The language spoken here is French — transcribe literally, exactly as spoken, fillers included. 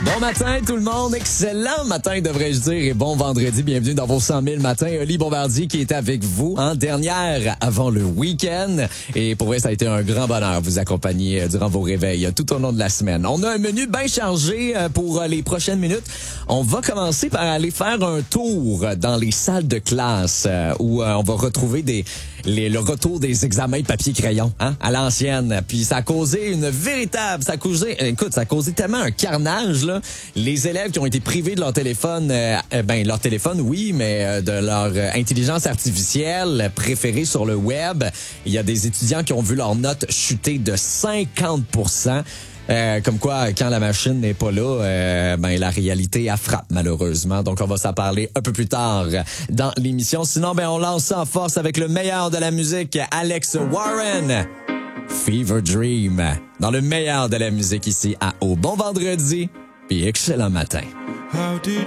Bon matin tout le monde, excellent matin devrais-je dire et bon vendredi, bienvenue dans vos cent mille matins. Oli Bombardier qui est avec vous en dernière avant le week-end et pour vrai ça a été un grand bonheur vous accompagner durant vos réveils tout au long de la semaine. On a un menu bien chargé pour les prochaines minutes. On va commencer par aller faire un tour dans les salles de classe où on va retrouver des les, le retour des examens papier-crayon hein, à l'ancienne. Puis ça a causé une véritable, ça a causé, écoute, ça a causé tellement un carnage là. Les élèves qui ont été privés de leur téléphone, euh, ben leur téléphone oui, mais euh, de leur euh, intelligence artificielle préférée sur le web. Il y a des étudiants qui ont vu leurs notes chuter de cinquante pour cent. Euh, comme quoi, quand la machine n'est pas là, euh, ben la réalité a frappe malheureusement. Donc on va s'en parler un peu plus tard dans l'émission. Sinon, ben on lance ça en force avec le meilleur de la musique, Alex Warren, Fever Dream, dans le meilleur de la musique ici à Au Bon Vendredi. Puis excellent matin.